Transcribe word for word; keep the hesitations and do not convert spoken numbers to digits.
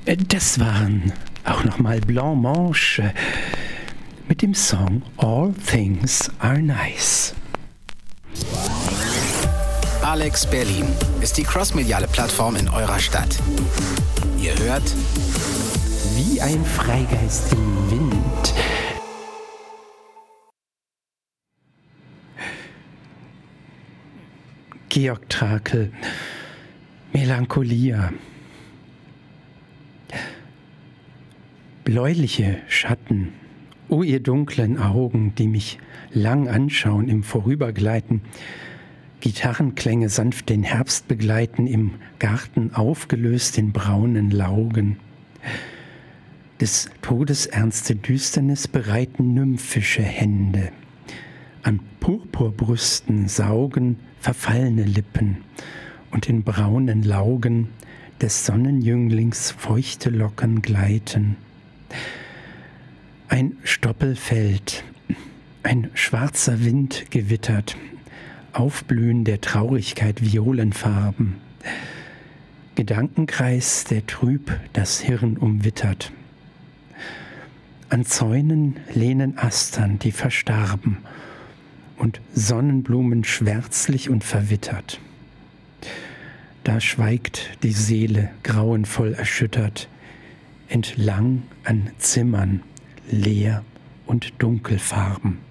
Das waren auch nochmal Blanc Manche mit dem Song All Things Are Nice. Alex Berlin ist die crossmediale Plattform in eurer Stadt. Ihr hört Wie ein Freigeist im Wind. Georg Trakl, Melancholia. Bläuliche Schatten, o ihr dunklen Augen, die mich lang anschauen im Vorübergleiten, Gitarrenklänge sanft den Herbst begleiten, im Garten aufgelöst in braunen Laugen. Des Todes ernste Düsternis bereiten nymphische Hände. An Purpurbrüsten saugen verfallene Lippen und in braunen Laugen des Sonnenjünglings feuchte Locken gleiten. Ein Stoppelfeld, ein schwarzer Wind gewittert, Aufblühen der Traurigkeit Violenfarben, Gedankenkreis, der trüb das Hirn umwittert. An Zäunen lehnen Astern, die verstarben, und Sonnenblumen schwärzlich und verwittert. Da schweigt die Seele grauenvoll erschüttert, entlang an Zimmern leer und dunkelfarben.